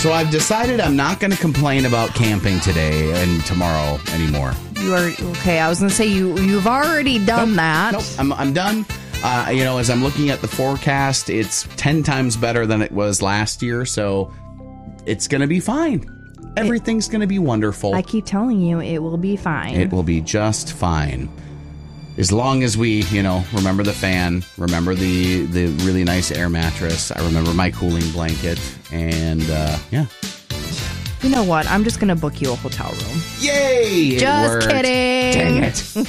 So I've decided I'm not going to complain about camping today and tomorrow anymore. You are okay. I was going to say you've already done that. Nope. I'm done. As I'm looking at the forecast, it's 10 times better than it was last year. So it's going to be fine. Everything's going to be wonderful. I keep telling you, it will be fine. It will be just fine. As long as we, remember the fan, remember the really nice air mattress. I remember my cooling blanket. And, yeah. You know what? I'm just going to book you a hotel room. Yay! Just kidding. Dang it.